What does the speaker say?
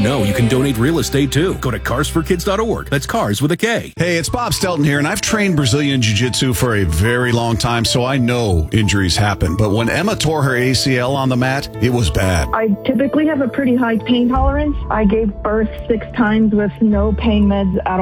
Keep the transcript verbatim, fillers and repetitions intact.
know you can donate real estate too. Go to cars for kids dot org. That's cars with a K. Hey, it's Bob Stelton here, and I've trained Brazilian Jiu-Jitsu for a very long time, so I know injuries happen. But when Emma tore her A C L on the mat, it was bad. I typically have a pretty high pain tolerance. I gave birth six times with no pain meds at all.